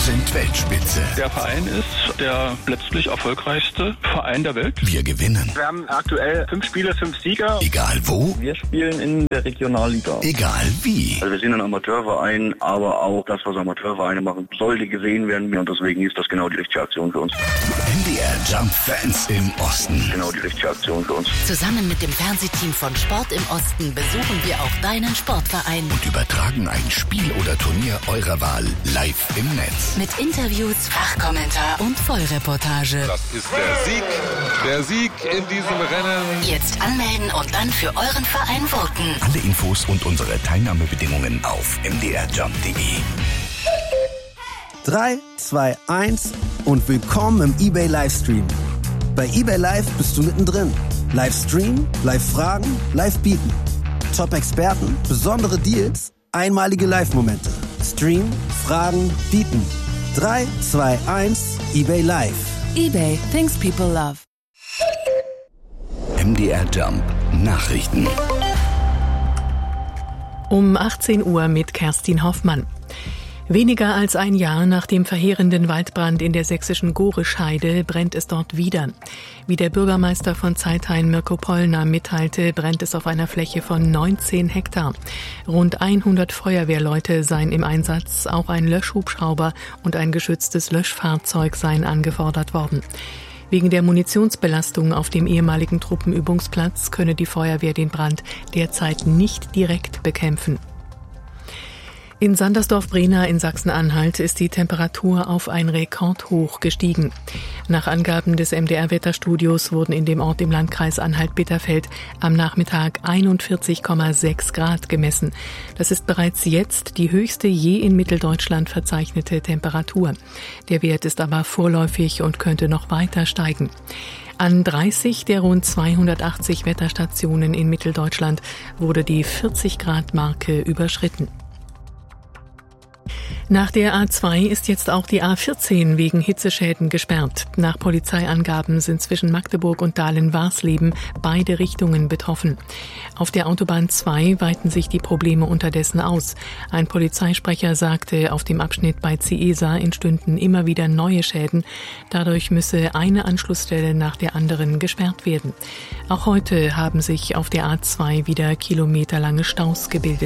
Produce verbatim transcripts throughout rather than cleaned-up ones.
sind Weltspitze. Der Verein ist der letztlich erfolgreichste Verein der Welt. Wir gewinnen. Wir haben aktuell fünf Spiele, fünf Sieger. Egal wo. Wir spielen in der Regionalliga. Egal wie. Also wir sind ein Amateurverein, aber auch das, was Amateurvereine machen, sollte gesehen werden. Und deswegen ist das genau die richtige Aktion für uns. M D R Jump Fans im Osten. Genau die richtige Aktion für uns. Zusammen mit dem Fernsehteam von Sport im Osten besuchen wir auch deinen Sportverein. Und übertragen ein Spiel oder Turnier eurer Wahl live im Netz. Mit Interviews, Fachkommentar und Vollreportage. Das ist der Sieg, der Sieg in diesem Rennen. Jetzt anmelden und dann für euren Verein voten. Alle Infos und unsere Teilnahmebedingungen auf m d r jump punkt d e. drei, zwei, eins und willkommen im eBay Livestream. Bei eBay Live bist du mittendrin. Livestream, Live-Fragen, Live-Bieten. Top-Experten, besondere Deals, einmalige Live-Momente. Stream, Fragen, Bieten. drei, zwei, eins, eBay Live. eBay, things people love. M D R Jump Nachrichten. Um achtzehn Uhr mit Kerstin Hoffmann. Weniger als ein Jahr nach dem verheerenden Waldbrand in der sächsischen Gorischheide brennt es dort wieder. Wie der Bürgermeister von Zeithain Mirko Pollner mitteilte, brennt es auf einer Fläche von neunzehn Hektar. Rund hundert Feuerwehrleute seien im Einsatz, auch ein Löschhubschrauber und ein geschütztes Löschfahrzeug seien angefordert worden. Wegen der Munitionsbelastung auf dem ehemaligen Truppenübungsplatz könne die Feuerwehr den Brand derzeit nicht direkt bekämpfen. In Sandersdorf-Brena in Sachsen-Anhalt ist die Temperatur auf ein Rekordhoch gestiegen. Nach Angaben des M D R-Wetterstudios wurden in dem Ort im Landkreis Anhalt-Bitterfeld am Nachmittag einundvierzig Komma sechs Grad gemessen. Das ist bereits jetzt die höchste je in Mitteldeutschland verzeichnete Temperatur. Der Wert ist aber vorläufig und könnte noch weiter steigen. An dreißig der rund zweihundertachtzig Wetterstationen in Mitteldeutschland wurde die vierzig Grad Marke überschritten. Nach der A zwei ist jetzt auch die A vierzehn wegen Hitzeschäden gesperrt. Nach Polizeiangaben sind zwischen Magdeburg und Dahlen-Warsleben beide Richtungen betroffen. Auf der Autobahn zwei weiten sich die Probleme unterdessen aus. Ein Polizeisprecher sagte, auf dem Abschnitt bei Ciesa entstünden immer wieder neue Schäden. Dadurch müsse eine Anschlussstelle nach der anderen gesperrt werden. Auch heute haben sich auf der A zwei wieder kilometerlange Staus gebildet.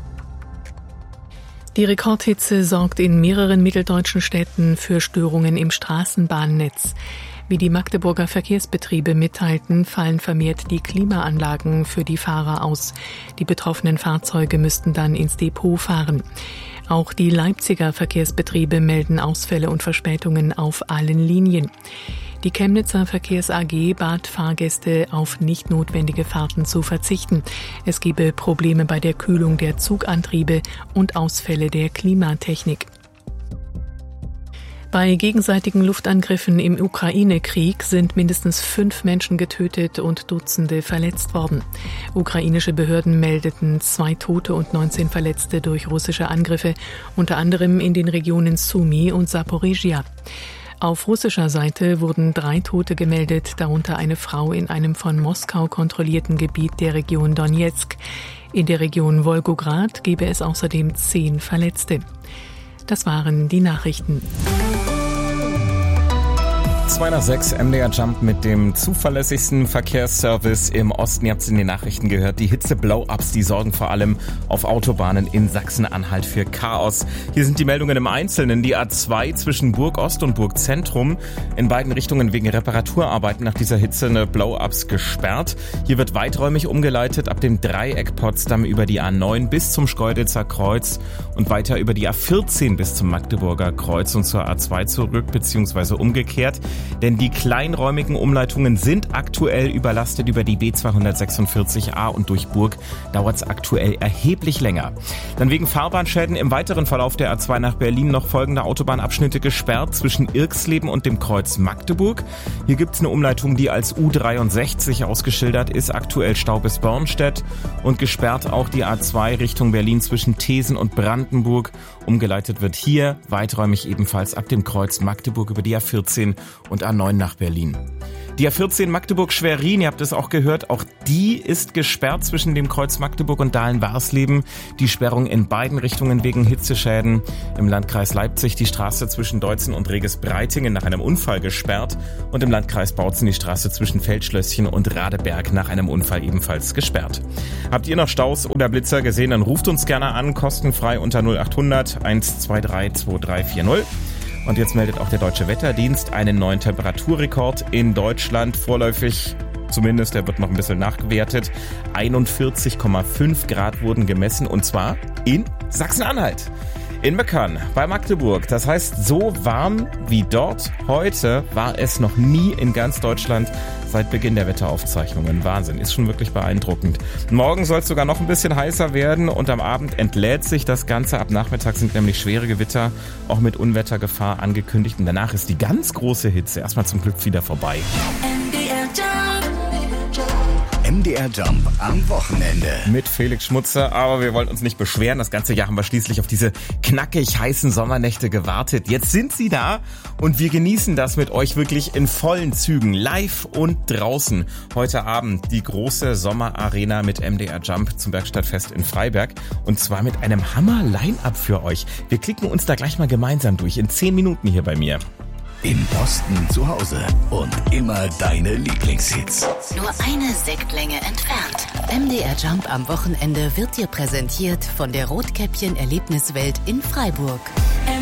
Die Rekordhitze sorgt in mehreren mitteldeutschen Städten für Störungen im Straßenbahnnetz. Wie die Magdeburger Verkehrsbetriebe mitteilten, fallen vermehrt die Klimaanlagen für die Fahrer aus. Die betroffenen Fahrzeuge müssten dann ins Depot fahren. Auch die Leipziger Verkehrsbetriebe melden Ausfälle und Verspätungen auf allen Linien. Die Chemnitzer Verkehrs A G bat Fahrgäste, auf nicht notwendige Fahrten zu verzichten. Es gebe Probleme bei der Kühlung der Zugantriebe und Ausfälle der Klimatechnik. Bei gegenseitigen Luftangriffen im Ukraine-Krieg sind mindestens fünf Menschen getötet und Dutzende verletzt worden. Ukrainische Behörden meldeten zwei Tote und neunzehn Verletzte durch russische Angriffe, unter anderem in den Regionen Sumy und Saporizhia. Auf russischer Seite wurden drei Tote gemeldet, darunter eine Frau in einem von Moskau kontrollierten Gebiet der Region Donetsk. In der Region Wolgograd gebe es außerdem zehn Verletzte. Das waren die Nachrichten. zwei nach sechs, M D R Jump mit dem zuverlässigsten Verkehrsservice im Osten. Ihr habt es in den Nachrichten gehört. Die Hitze-Blow-Ups, die sorgen vor allem auf Autobahnen in Sachsen-Anhalt für Chaos. Hier sind die Meldungen im Einzelnen. Die A zwei zwischen Burg-Ost und Burg-Zentrum. In beiden Richtungen wegen Reparaturarbeiten nach dieser Hitze eine Blow-Ups gesperrt. Hier wird weiträumig umgeleitet ab dem Dreieck Potsdam über die A neun bis zum Schkeuditzer Kreuz und weiter über die A vierzehn bis zum Magdeburger Kreuz und zur A zwei zurück bzw. umgekehrt. Denn die kleinräumigen Umleitungen sind aktuell überlastet. Über die B zweihundertsechsundvierzig A und durch Burg dauert es aktuell erheblich länger. Dann wegen Fahrbahnschäden im weiteren Verlauf der A zwei nach Berlin noch folgende Autobahnabschnitte gesperrt zwischen Irxleben und dem Kreuz Magdeburg. Hier gibt es eine Umleitung, die als U dreiundsechzig ausgeschildert ist. Aktuell Stau bis Bornstedt und gesperrt auch die A zwei Richtung Berlin zwischen Thesen und Brandenburg Umgeleitet wird hier weiträumig ebenfalls ab dem Kreuz Magdeburg über die A vierzehn und A neun nach Berlin. Die A vierzehn Magdeburg-Schwerin, ihr habt es auch gehört, auch die ist gesperrt zwischen dem Kreuz Magdeburg und Dahlen-Warsleben. Die Sperrung in beiden Richtungen wegen Hitzeschäden. Im Landkreis Leipzig die Straße zwischen Deutzen und Reges-Breitingen nach einem Unfall gesperrt. Und im Landkreis Bautzen die Straße zwischen Feldschlösschen und Radeberg nach einem Unfall ebenfalls gesperrt. Habt ihr noch Staus oder Blitzer gesehen, dann ruft uns gerne an, kostenfrei unter null acht hundert eins zwei drei zwei drei vier null. Und jetzt meldet auch der Deutsche Wetterdienst einen neuen Temperaturrekord in Deutschland. Vorläufig, zumindest, der wird noch ein bisschen nachgewertet. einundvierzig Komma fünf Grad wurden gemessen, und zwar in Sachsen-Anhalt. In Meckern bei Magdeburg. Das heißt, so warm wie dort heute war es noch nie in ganz Deutschland seit Beginn der Wetteraufzeichnungen. Wahnsinn, ist schon wirklich beeindruckend. Morgen soll es sogar noch ein bisschen heißer werden und am Abend entlädt sich das Ganze. Ab Nachmittag sind nämlich schwere Gewitter, auch mit Unwettergefahr angekündigt. Und danach ist die ganz große Hitze erstmal zum Glück wieder vorbei. M D R Jump am Wochenende. Mit Felix Schmutzer, aber wir wollen uns nicht beschweren. Das ganze Jahr haben wir schließlich auf diese knackig heißen Sommernächte gewartet. Jetzt sind sie da und wir genießen das mit euch wirklich in vollen Zügen. Live und draußen. Heute Abend die große Sommerarena mit M D R Jump zum Bergstadtfest in Freiberg. Und zwar mit einem Hammer-Line-Up für euch. Wir klicken uns da gleich mal gemeinsam durch. In zehn Minuten hier bei mir. Im Osten zu Hause und immer deine Lieblingshits. Nur eine Sektlänge entfernt. M D R Jump am Wochenende wird dir präsentiert von der Rotkäppchen Erlebniswelt in Freiburg.